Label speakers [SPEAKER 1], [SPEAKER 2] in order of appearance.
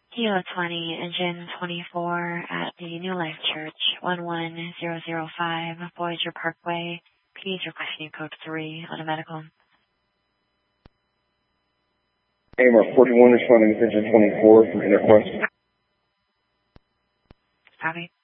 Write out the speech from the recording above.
[SPEAKER 1] Kilo 20, engine 24 at the New Life Church, 11005 Voyager Parkway. Please requesting code 3 on a medical.
[SPEAKER 2] AMR 41 responding to engine 24 from InterQuest.
[SPEAKER 1] Copy.